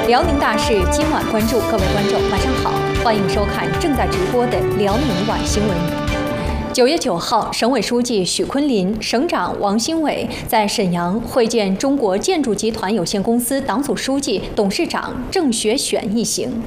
辽宁大事今晚关注，各位观众晚上好，欢迎收看正在直播的辽宁晚新闻。9月9号，省委书记许昆林、省长王新伟在沈阳会见中国建筑集团有限公司党组书记、董事长郑学选一行。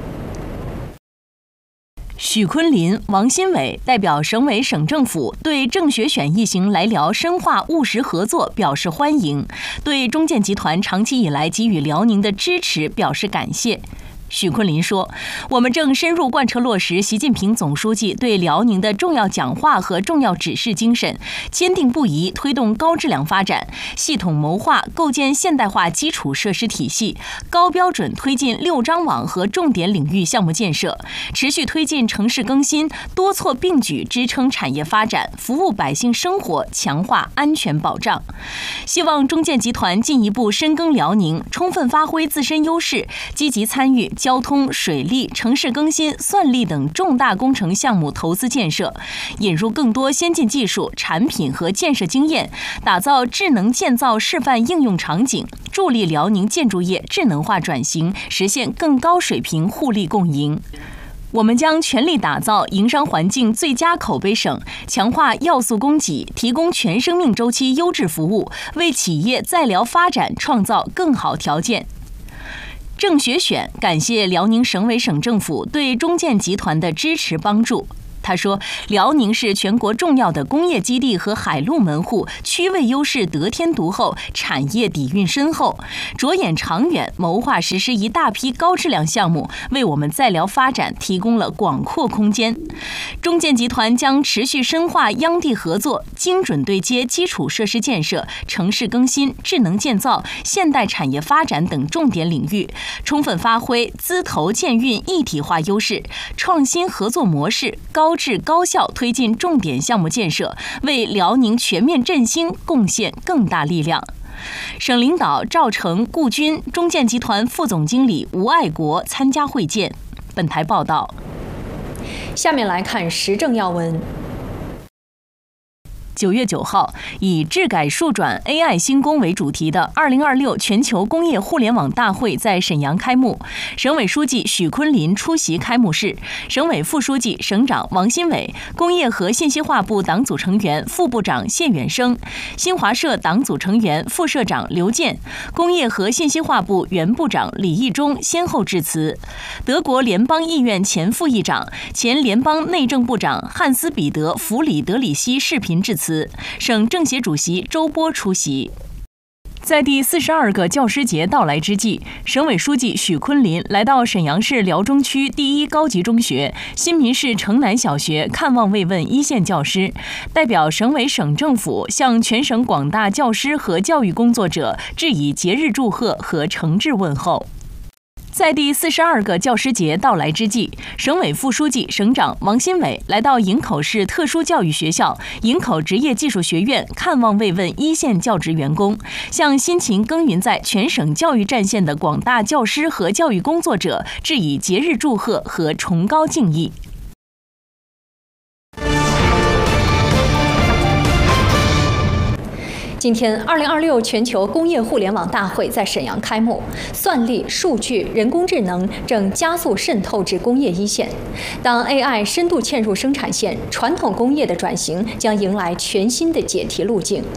许昆林、王新伟代表省委省政府对郑学选一行来辽深化务实合作表示欢迎，对中建集团长期以来给予辽宁的支持表示感谢。许昆林说，我们正深入贯彻落实习近平总书记对辽宁的重要讲话和重要指示精神，坚定不移推动高质量发展，系统谋划构建现代化基础设施体系，高标准推进6张网和重点领域项目建设，持续推进城市更新，多措并举支撑产业发展，服务百姓生活，强化安全保障。希望中建集团进一步深耕辽宁，充分发挥自身优势，积极参与交通、水利、城市更新、算力等重大工程项目投资建设，引入更多先进技术、产品和建设经验，打造智能建造示范应用场景，助力辽宁建筑业智能化转型，实现更高水平互利共赢。我们将全力打造营商环境最佳口碑省，强化要素供给，提供全生命周期优质服务，为企业在辽发展创造更好条件。郑学选感谢辽宁省委省政府对中建集团的支持帮助。他说，辽宁是全国重要的工业基地和海陆门户，区位优势得天独厚，产业底蕴深厚，着眼长远，谋划实施一大批高质量项目，为我们在辽发展提供了广阔空间。中建集团将持续深化央地合作，精准对接基础设施建设、城市更新、智能建造、现代产业发展等重点领域，充分发挥资投建运一体化优势，创新合作模式，高质高效推进重点项目建设，为辽宁全面振兴贡献更大力量。省领导赵成、顾军、中建集团副总经理吴爱国参加会见。本台报道。 下面来看时政要闻。 9月9号，以智改数转 AI 新工为主题的2026全球工业互联网大会在沈阳开幕。省委书记许昆林出席开幕式，省委副书记、省长王新伟，工业和信息化部党组成员、副部长谢远生，新华社党组成员、副社长刘健，工业和信息化部原部长李义忠先后致辞。德国联邦议院前副议长、前联邦内政部长汉斯彼得·弗里德里希视频致辞。省政协主席周波出席。在第42个教师节到来之际，省委书记许昆林来到沈阳市辽中区第1高级中学、新民市城南小学看望慰问一线教师，代表省委省政府向全省广大教师和教育工作者致以节日祝贺和诚挚问候。在第42个教师节到来之际，省委副书记、省长王新伟来到营口市特殊教育学校、营口职业技术学院看望慰问一线教职员工，向辛勤耕耘在全省教育战线的广大教师和教育工作者致以节日祝贺和崇高敬意。 今天，2026全球工业互联网大会在沈阳开幕。算力、数据、人工智能正加速渗透至工业一线。当 AI 深度嵌入生产线，传统工业的转型将迎来全新的解题路径。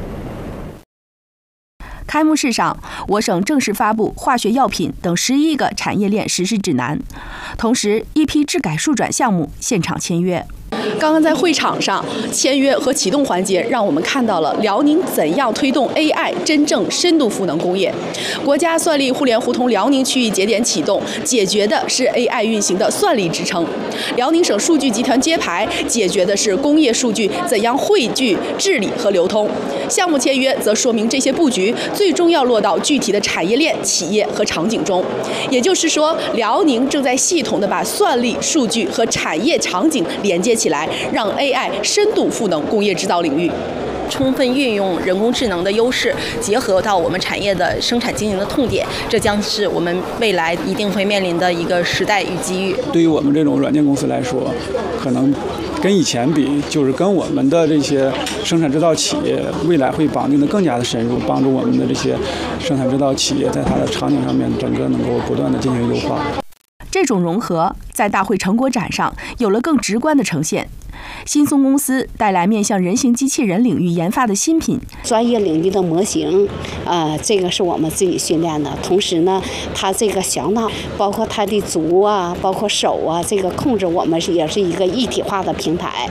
开幕式上，我省正式发布化学药品等11个产业链实施指南，同时一批智改数转项目现场签约。 刚刚在会场上签约和启动环节，让我们看到了辽宁怎样推动 AI 真正深度赋能工业。国家算力互联互通辽宁区域节点启动，解决的是 AI 运行的算力支撑；辽宁省数据集团揭牌，解决的是工业数据怎样汇聚、治理和流通。项目签约则说明这些布局最终要落到具体的产业链、企业和场景中。也就是说，辽宁正在系统地把算力、数据和产业场景连接起来，让 AI 深度赋能工业制造领域。 充分运用人工智能的优势，结合到我们产业的生产经营的痛点，这将是我们未来一定会面临的一个时代与机遇。 对于我们这种软件公司来说，可能跟以前比，就是跟我们的这些生产制造企业未来会绑定的更加的深入，帮助我们的这些生产制造企业在它的场景上面整个能够不断的进行优化。 这种融合在大会成果展上有了更直观的呈现。新松公司带来面向人形机器人领域研发的新品， 专业领域的模型，这个是我们自己训练的。同时呢，它这个小脑，包括它的足啊，包括手啊，这个控制我们也是一个一体化的平台。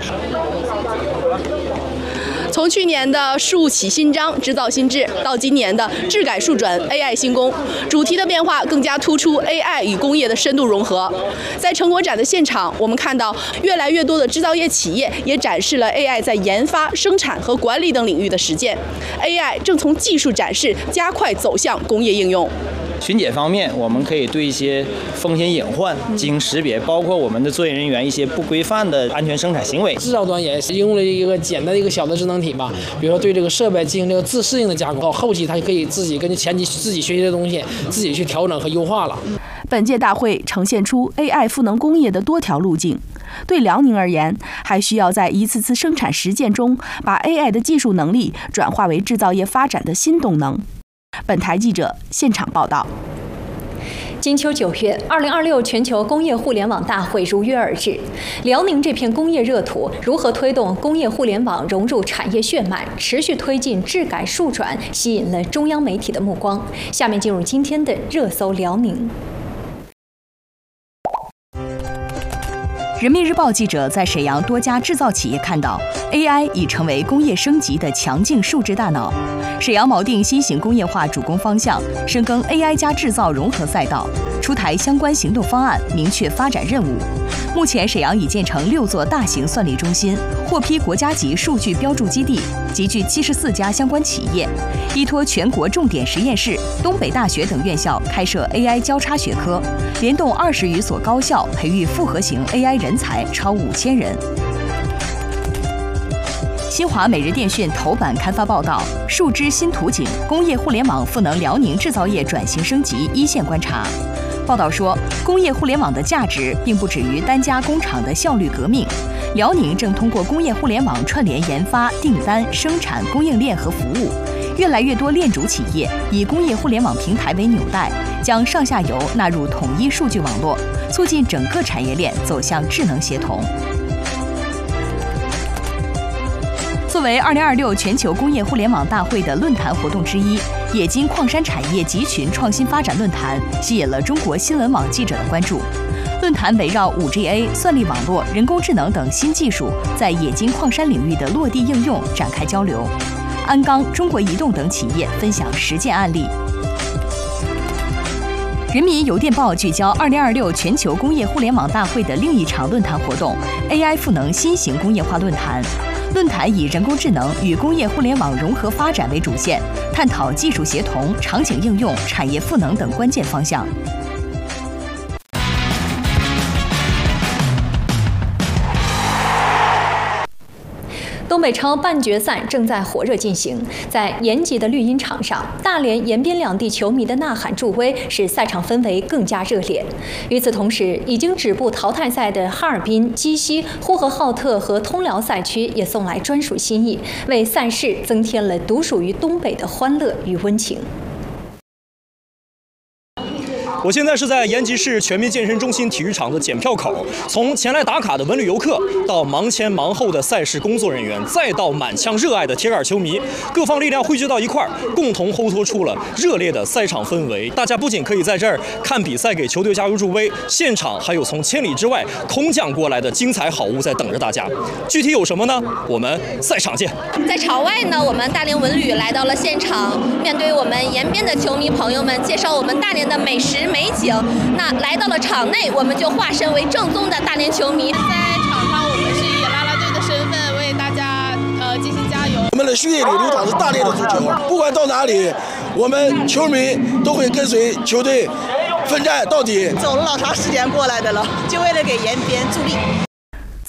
从去年的树起新章，制造新智，到今年的质改数转 AI 新工，主题的变化更加突出 AI 与工业的深度融合。在成果展的现场，我们看到越来越多的制造业企业也展示了 AI 在研发、生产和管理等领域的实践。AI 正从技术展示加快走向工业应用。 巡检方面，我们可以对一些风险隐患进行识别，包括我们的作业人员一些不规范的安全生产行为。 制造端也是用了一个简单的一个小的智能体吧，比如说对这个设备进行这个自适应的加工，到后期它就可以自己根据前期自己学习的东西，自己去调整和优化了。 本届大会呈现出 AI 赋能工业的多条路径。对辽宁而言，还需要在一次次生产实践中，把 AI 的技术能力转化为制造业发展的新动能。本台记者现场报道。 金秋9月，2026全球工业互联网大会如约而至。辽宁这片工业热土，如何推动工业互联网融入产业血脉，持续推进质改数转，吸引了中央媒体的目光。下面进入今天的热搜辽宁。 人民日报记者在沈阳多家制造企业看到 ，AI 已成为工业升级的强劲数字大脑。沈阳锚定新型工业化主攻方向，深耕 AI 加制造融合赛道，出台相关行动方案，明确发展任务。目前，沈阳已建成6座大型算力中心，获批国家级数据标注基地，集聚74家相关企业，依托全国重点实验室、东北大学等院校开设 AI 交叉学科，联动20余所高校，培育复合型 AI 人才超5000人。新华每日电讯头版刊发报道：树枝新图景，工业互联网赋能辽宁制造业转型升级一线观察。报道说，工业互联网的价值并不止于单家工厂的效率革命。辽宁正通过工业互联网串联研发、订单、生产、供应链和服务，越来越多链主企业以工业互联网平台为纽带，将上下游纳入统一数据网络，促进整个产业链走向智能协同。作为2026全球工业互联网大会的论坛活动之一，冶金矿山产业集群创新发展论坛吸引了中国新闻网记者的关注。论坛围绕 5G、算力网络、人工智能等新技术在冶金矿山领域的落地应用展开交流。鞍钢、中国移动等企业分享实践案例。人民邮电报聚焦2026全球工业互联网大会的另一场论坛活动 ——AI 赋能新型工业化论坛。论坛以人工智能与工业互联网融合发展为主线，探讨技术协同、场景应用、产业赋能等关键方向。 东北超半决赛正在火热进行，在延吉的绿茵场上，大连、延边两地球迷的呐喊助威，使赛场氛围更加热烈。与此同时，已经止步淘汰赛的哈尔滨、鸡西、呼和浩特和通辽赛区也送来专属心意，为赛事增添了独属于东北的欢乐与温情。 我现在是在延吉市全民健身中心体育场的检票口，从前来打卡的文旅游客，到忙前忙后的赛事工作人员，再到满腔热爱的铁杆球迷，各方力量汇聚到一块儿，共同烘托出了热烈的赛场氛围。大家不仅可以在这儿看比赛，给球队加油助威，现场还有从千里之外空降过来的精彩好物在等着大家。具体有什么呢？我们赛场见。 在场外呢，我们大连文旅来到了现场，面对我们延边的球迷朋友们，介绍我们大连的美食美景。那来到了场内，我们就化身为正宗的大连球迷。 在场上，我们是以啦啦队的身份为大家进行加油。 我们的血液里流淌着大连的足球，不管到哪里，我们球迷都会跟随球队奋战到底。 走了老长时间过来的了，就为了给延边助力。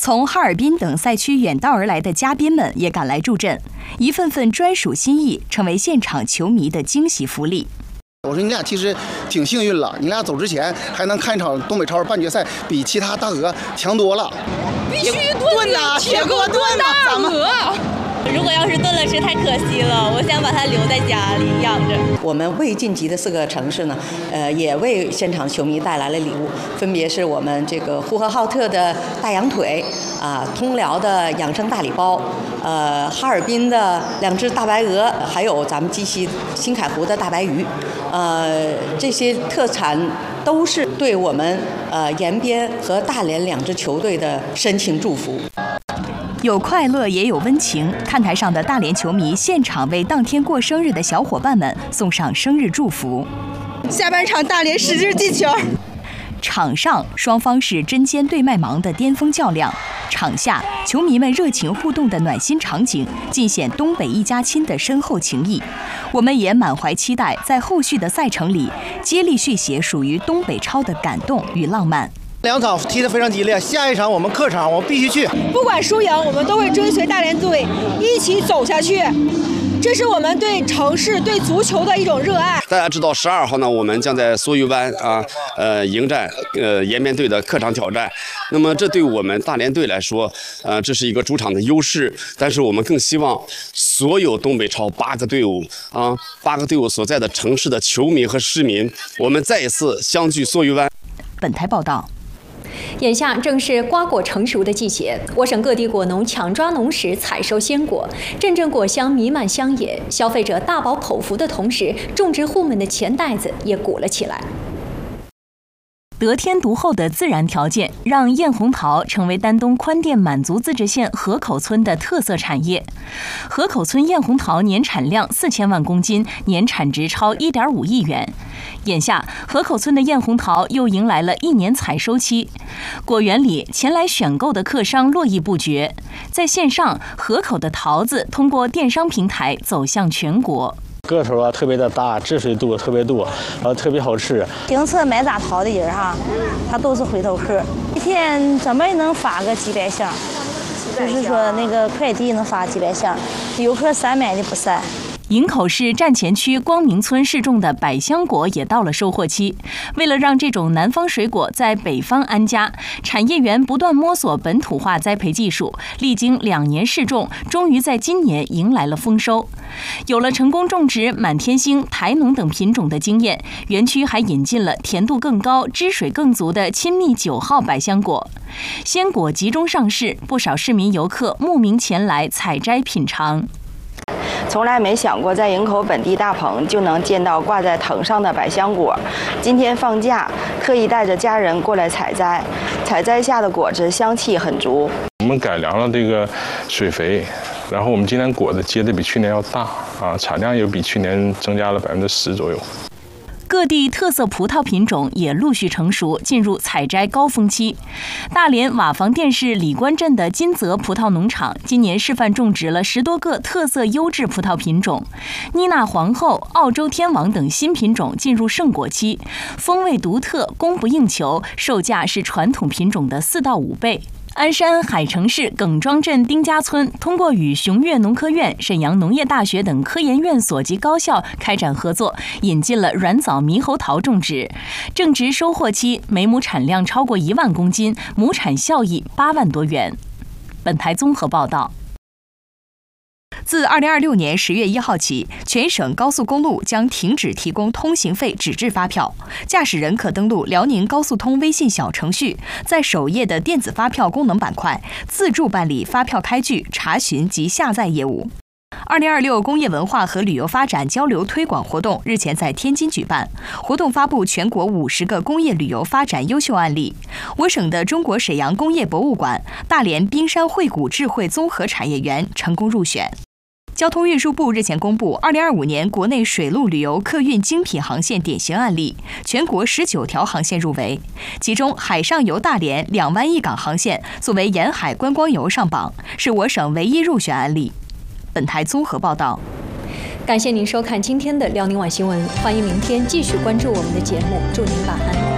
从哈尔滨等赛区远道而来的嘉宾们也赶来助阵，一份份专属心意成为现场球迷的惊喜福利。 我说你俩其实挺幸运了，你俩走之前还能看一场东北超半决赛，比其他大鹅强多了。 必须炖呐，铁锅炖大鹅。 如果要是炖了吃太可惜了，我想把它留在家里养着。 我们为晋级的4个城市呢，也为现场球迷带来了礼物，分别是我们这个呼和浩特的大羊腿，通辽的养生大礼包，哈尔滨的2只大白鹅，还有咱们鸡西新凯湖的大白鱼，这些特产都是对我们延边和大连2支球队的深情祝福。 有快乐也有温情，看台上的大连球迷现场为当天过生日的小伙伴们送上生日祝福。 下半场大连使劲进球。 场上双方是针尖对麦芒的巅峰较量，场下球迷们热情互动的暖心场景，尽显东北一家亲的深厚情谊。我们也满怀期待，在后续的赛程里接力续写属于东北超的感动与浪漫。 2场踢得非常激烈，下一场我们客场，我们必须去。 不管输赢，我们都会追随大连队一起走下去。这是我们对城市、对足球的一种热爱。 大家知道，12号呢，我们将在梭鱼湾迎战延边队的客场挑战。那么，这对我们大连队来说，这是一个主场的优势。但是，我们更希望所有东北超8个队伍8个队伍所在的城市的球迷和市民，我们再一次相聚梭鱼湾。 本台报道。 眼下正是瓜果成熟的季节，我省各地果农抢抓农时采收鲜果，阵阵果香弥漫乡野，消费者大饱口福的同时，种植户们的钱袋子也鼓了起来。 得天独厚的自然条件，让艳红桃成为丹东宽甸满族自治县河口村的特色产业。河口村艳红桃年产量4000万公斤，年产值超1.5亿元。眼下，河口村的艳红桃又迎来了1年采收期，果园里前来选购的客商络绎不绝。在线上，河口的桃子通过电商平台走向全国。 个头特别的大，汁水度特别多，特别好吃。 评测买咱桃的人他都是回头客，一天怎么也能发个几百箱，就是说那个快递能发几百箱，游客散买的不散。 营口市站前区光明村试种的百香果也到了收获期。为了让这种南方水果在北方安家，产业园不断摸索本土化栽培技术，历经2年试种，终于在今年迎来了丰收。有了成功种植满天星、台农等品种的经验，园区还引进了甜度更高、汁水更足的亲密9号百香果。鲜果集中上市，不少市民游客慕名前来采摘品尝。 从来没想过在营口本地大棚就能见到挂在藤上的百香果。今天放假，特意带着家人过来采摘，采摘下的果子香气很足。 我们改良了这个水肥，然后我们今年果子结的比去年要大产量也比去年增加了10%左右。 各地特色葡萄品种也陆续成熟，进入采摘高峰期。大连瓦房店市李官镇的金泽葡萄农场今年示范种植了10多个特色优质葡萄品种，妮娜皇后、澳洲天王等新品种进入盛果期，风味独特，供不应求，售价是传统品种的4到5倍。鞍山海城市耿庄镇丁家村通过与雄越农科院、沈阳农业大学等科研院所及高校开展合作，引进了软枣猕猴桃种植，正值收获期，每亩产量超过1万公斤，亩产效益8万多元。本台综合报道。自2026年10月1号起，全省高速公路将停止提供通行费纸质发票，驾驶人可登录辽宁高速通微信小程序，在首页的电子发票功能板块自助办理发票开具、查询及下载业务。2026工业文化和旅游发展交流推广活动日前在天津举办，活动发布全国50个工业旅游发展优秀案例。我省的中国沈阳工业博物馆、大连冰山汇谷智慧综合产业园成功入选。交通运输部日前公布2025年国内水陆旅游客运精品航线典型案例，全国19条航线入围，其中海上游大连2湾一港航线作为沿海观光游上榜，是我省唯一入选案例。本台综合报道。 感谢您收看今天的辽宁晚新闻，欢迎明天继续关注我们的节目，祝您晚安。